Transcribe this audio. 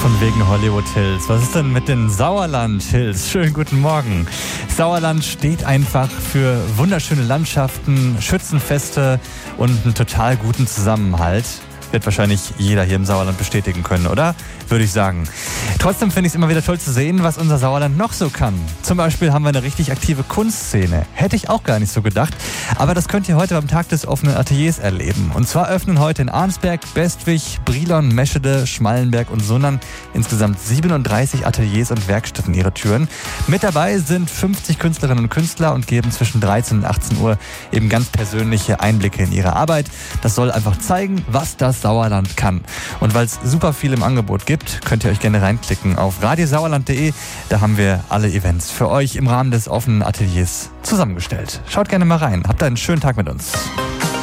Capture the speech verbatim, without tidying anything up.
Von wegen Hollywood Hills. Was ist denn mit den Sauerland Hills? Schönen guten Morgen. Sauerland steht einfach für wunderschöne Landschaften, Schützenfeste und einen total guten Zusammenhalt. Wird wahrscheinlich jeder hier im Sauerland bestätigen können, oder? Würde ich sagen. Trotzdem finde ich es immer wieder toll zu sehen, was unser Sauerland noch so kann. Zum Beispiel haben wir eine richtig aktive Kunstszene. Hätte ich auch gar nicht so gedacht. Aber das könnt ihr heute beim Tag des offenen Ateliers erleben. Und zwar öffnen heute in Arnsberg, Bestwig, Brilon, Meschede, Schmallenberg und Sundern insgesamt siebenunddreißig Ateliers und Werkstätten ihre Türen. Mit dabei sind fünfzig Künstlerinnen und Künstler und geben zwischen dreizehn und achtzehn Uhr eben ganz persönliche Einblicke in ihre Arbeit. Das soll einfach zeigen, was das Sauerland kann. Und weil es super viel im Angebot gibt, könnt ihr euch gerne reinklicken auf radiosauerland punkt de. Da haben wir alle Events für euch im Rahmen des offenen Ateliers zusammengestellt. Schaut gerne mal rein. Habt einen schönen Tag mit uns.